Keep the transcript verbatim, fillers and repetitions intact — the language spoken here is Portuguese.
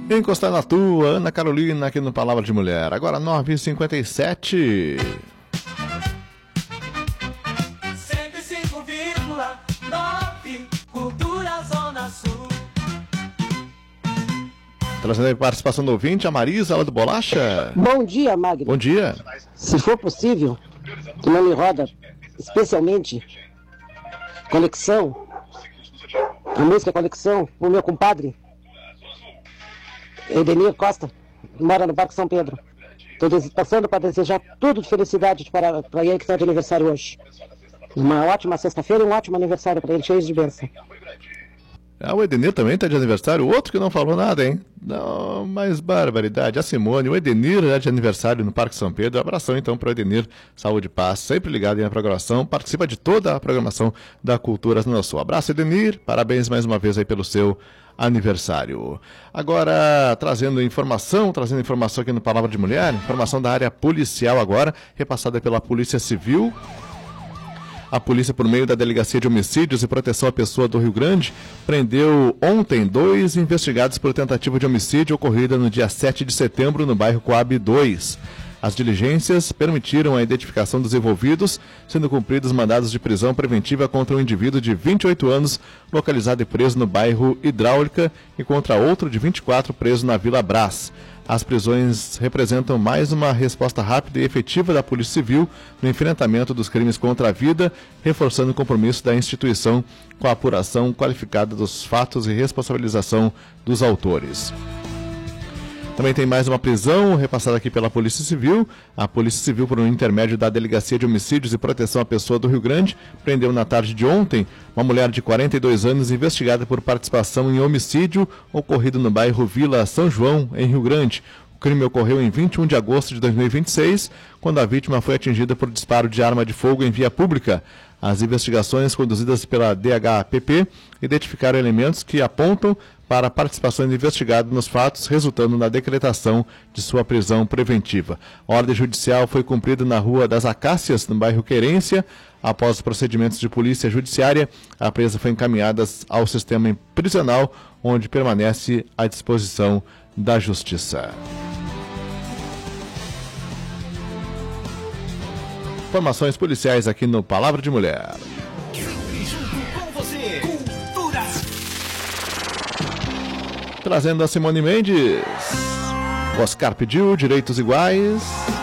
Encostar na tua, Ana Carolina, aqui no Palavra de Mulher. Agora nove e cinquenta e sete. cento e cinco vírgula nove Cultura Zona Sul. Trazendo a participação do ouvinte, a Marisa, lá do Bolacha. Bom dia, Magno. Bom dia. Se for possível, que não me roda, especialmente Conexão, a música Conexão, o meu compadre, Edenir Costa, que mora no Parque São Pedro. Estou passando para desejar tudo de felicidade para, para ele que está de aniversário hoje. Uma ótima sexta-feira e um ótimo aniversário para ele, cheio de bênção. Ah, o Edenir também está de aniversário. Outro que não falou nada, hein? Não, mais barbaridade. A Simone, o Edenir é de aniversário no Parque São Pedro. Abração então para o Edenir. Saúde e paz. Sempre ligado aí na programação. Participa de toda a programação da Cultura Zona Sul. Abraço, Edenir. Parabéns mais uma vez aí pelo seu aniversário. Agora, trazendo informação, trazendo informação aqui no Palavra de Mulher. Informação da área policial agora, repassada pela Polícia Civil. A polícia, por meio da Delegacia de Homicídios e Proteção à Pessoa do Rio Grande, prendeu ontem dois investigados por tentativa de homicídio ocorrida no dia sete de setembro no bairro Coab dois. As diligências permitiram a identificação dos envolvidos, sendo cumpridos mandados de prisão preventiva contra um indivíduo de vinte e oito anos, localizado e preso no bairro Hidráulica, e contra outro de vinte e quatro preso na Vila Brás. As prisões representam mais uma resposta rápida e efetiva da Polícia Civil no enfrentamento dos crimes contra a vida, reforçando o compromisso da instituição com a apuração qualificada dos fatos e responsabilização dos autores. Também tem mais uma prisão repassada aqui pela Polícia Civil. A Polícia Civil, por um intermédio da Delegacia de Homicídios e Proteção à Pessoa do Rio Grande, prendeu na tarde de ontem uma mulher de quarenta e dois anos investigada por participação em homicídio ocorrido no bairro Vila São João, em Rio Grande. O crime ocorreu em vinte e um de agosto de dois mil e vinte e seis, quando a vítima foi atingida por disparo de arma de fogo em via pública. As investigações conduzidas pela D H P P identificaram elementos que apontam para a participação do investigado nos fatos, resultando na decretação de sua prisão preventiva. A ordem judicial foi cumprida na Rua das Acácias, no bairro Querência. Após os procedimentos de polícia judiciária, a presa foi encaminhada ao sistema prisional, onde permanece à disposição da Justiça. Informações policiais aqui no Palavra de Mulher. Trazendo a Simone Mendes. O Oscar pediu direitos iguais.